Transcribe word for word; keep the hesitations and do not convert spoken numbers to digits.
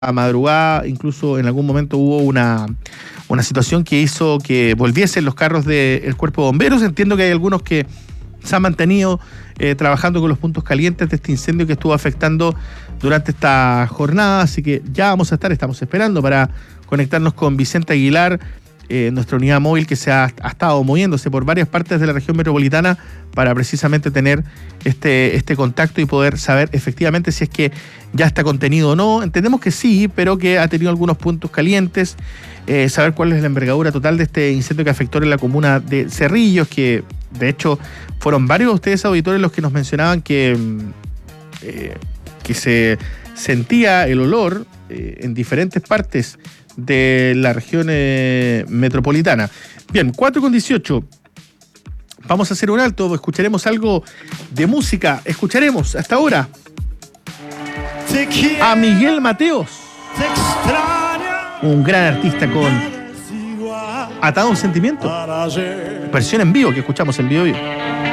madrugada, incluso en algún momento hubo una, una situación que hizo que volviesen los carros del Cuerpo de Bomberos. Entiendo que hay algunos que se han mantenido eh, trabajando con los puntos calientes de este incendio que estuvo afectando durante esta jornada, así que ya vamos a estar, estamos esperando para conectarnos con Vicente Aguilar, eh, nuestra unidad móvil que se ha, ha estado moviéndose por varias partes de la región metropolitana para precisamente tener este, este contacto y poder saber efectivamente si es que ya está contenido o no. Entendemos que sí, pero que ha tenido algunos puntos calientes, eh, saber cuál es la envergadura total de este incendio que afectó en la comuna de Cerrillos, que de hecho fueron varios de ustedes auditores los que nos mencionaban que, eh, que se sentía el olor eh, en diferentes partes de la región eh, metropolitana. Bien, cuatro con dieciocho. Vamos a hacer un alto, escucharemos algo de música. Escucharemos hasta ahora a Miguel Mateos, un gran artista con Atado a un Sentimiento, versión en vivo que escuchamos en vivo.